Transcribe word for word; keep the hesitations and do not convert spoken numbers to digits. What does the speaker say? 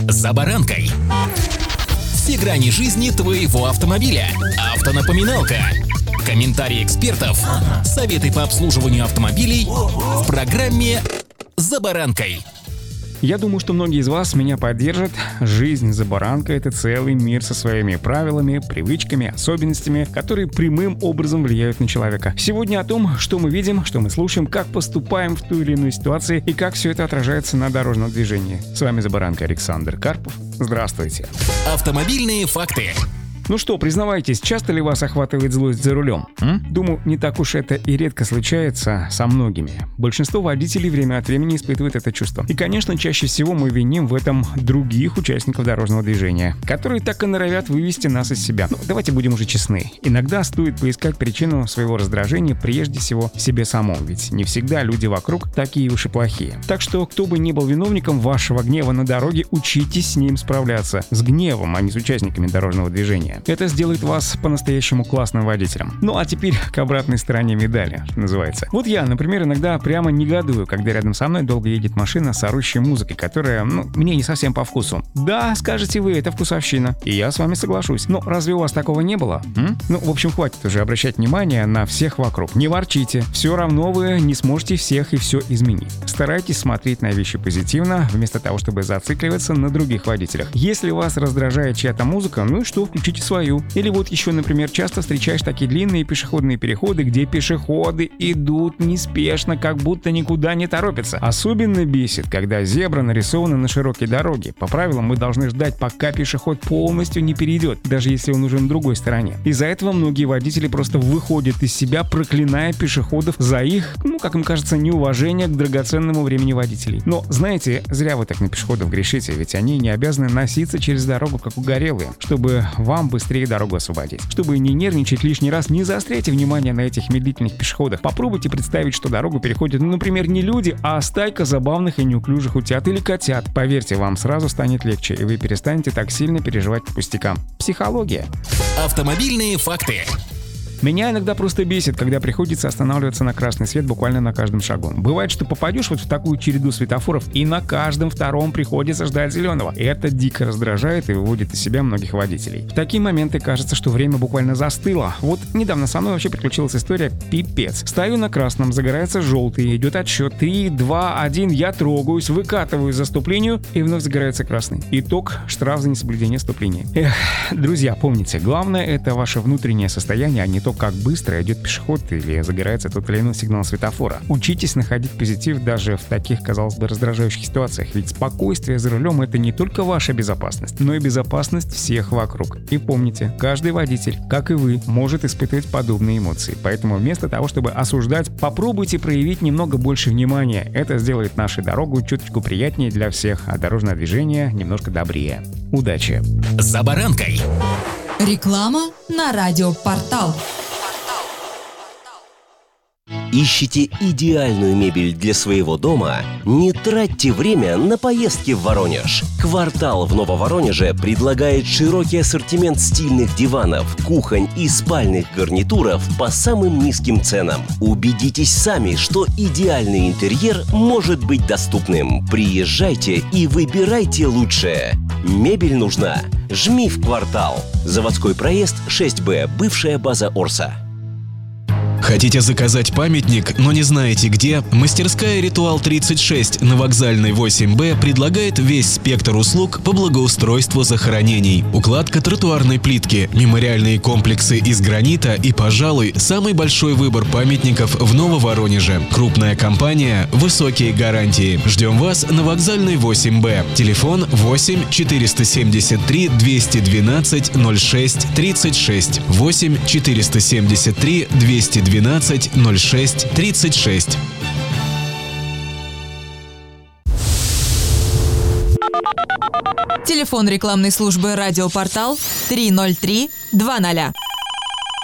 «За баранкой». Все грани жизни твоего автомобиля. Автонапоминалка. Комментарии экспертов. Советы по обслуживанию автомобилей в программе «За баранкой». Я думаю, что многие из вас меня поддержат. Жизнь за баранкой — это целый мир со своими правилами, привычками, особенностями, которые прямым образом влияют на человека. Сегодня о том, что мы видим, что мы слушаем, как поступаем в той или иной ситуации и как все это отражается на дорожном движении. С вами «За баранкой» Александр Карпов. Здравствуйте. Автомобильные факты. Ну что, признавайтесь, часто ли вас охватывает злость за рулем? М? Думаю, не так уж это и редко случается со многими. Большинство водителей время от времени испытывают это чувство. И, конечно, чаще всего мы виним в этом других участников дорожного движения, которые так и норовят вывести нас из себя. Ну, давайте будем уже честны. Иногда стоит поискать причину своего раздражения прежде всего в себе самом, ведь не всегда люди вокруг такие уж и плохие. Так что, кто бы ни был виновником вашего гнева на дороге, учитесь с ним справляться. С гневом, а не с участниками дорожного движения. Это сделает вас по-настоящему классным водителем. Ну а теперь к обратной стороне медали, что называется. Вот я, например, иногда прямо негодую, когда рядом со мной долго едет машина с орущей музыкой, которая, ну, мне не совсем по вкусу. Да, скажете вы, это вкусовщина. И я с вами соглашусь. Но разве у вас такого не было? М? Ну, в общем, хватит уже обращать внимание на всех вокруг. Не ворчите. Все равно вы не сможете всех и все изменить. Старайтесь смотреть на вещи позитивно, вместо того, чтобы зацикливаться на других водителях. Если вас раздражает чья-то музыка, ну и что, включите свою. Или вот еще, например, часто встречаешь такие длинные пешеходные переходы, где пешеходы идут неспешно, как будто никуда не торопятся. Особенно бесит, когда зебра нарисована на широкой дороге. По правилам мы должны ждать, пока пешеход полностью не перейдет, даже если он уже на другой стороне. Из-за этого многие водители просто выходят из себя, проклиная пешеходов за их, ну, как им кажется, неуважение к драгоценному времени водителей. Но, знаете, зря вы так на пешеходов грешите, ведь они не обязаны носиться через дорогу, как угорелые, чтобы вам быстрее дорогу освободить. Чтобы не нервничать лишний раз, не заостряйте внимание на этих медлительных пешеходах. Попробуйте представить, что дорогу переходят, ну, например, не люди, а стайка забавных и неуклюжих утят или котят. Поверьте, вам сразу станет легче, и вы перестанете так сильно переживать по пустякам. Психология. Автомобильные факты. Меня иногда просто бесит, когда приходится останавливаться на красный свет буквально на каждом шагу. Бывает, что попадешь вот в такую череду светофоров, и на каждом втором приходится ждать зеленого. И это дико раздражает и выводит из себя многих водителей. В такие моменты кажется, что время буквально застыло. Вот недавно со мной вообще приключилась история пипец. Стою на красном, загорается желтый, идет отсчет три, два, один, я трогаюсь, выкатываю заступлению, и вновь загорается красный. Итог — штраф за несоблюдение ступления. Эх, друзья, помните, главное — это ваше внутреннее состояние, а не то, как быстро идет пешеход или загорается тот или иной сигнал светофора. Учитесь находить позитив даже в таких, казалось бы, раздражающих ситуациях, ведь спокойствие за рулем — это не только ваша безопасность, но и безопасность всех вокруг. И помните, каждый водитель, как и вы, может испытывать подобные эмоции. Поэтому вместо того, чтобы осуждать, попробуйте проявить немного больше внимания. Это сделает нашу дорогу чуточку приятнее для всех, а дорожное движение немножко добрее. Удачи! «За баранкой». Реклама на радиопортал. Ищите идеальную мебель для своего дома? Не тратьте время на поездки в Воронеж. «Квартал» в Нововоронеже предлагает широкий ассортимент стильных диванов, кухонь и спальных гарнитуров по самым низким ценам. Убедитесь сами, что идеальный интерьер может быть доступным. Приезжайте и выбирайте лучшее. Мебель нужна? Жми в «Квартал». Заводской проезд шесть Б, бывшая база Орса. Хотите заказать памятник, но не знаете где? Мастерская «Ритуал тридцать шесть» на Вокзальной восемь Б предлагает весь спектр услуг по благоустройству захоронений. Укладка тротуарной плитки, мемориальные комплексы из гранита и, пожалуй, самый большой выбор памятников в Нововоронеже. Крупная компания, высокие гарантии. Ждем вас на Вокзальной восемь Б. Телефон восемь четыреста семьдесят три двести двенадцать ноль шесть тридцать шесть. восемь четыреста семьдесят три двести двенадцать ноль шесть тридцать шесть. Телефон рекламной службы «Радиопортал» три ноль три два ноль.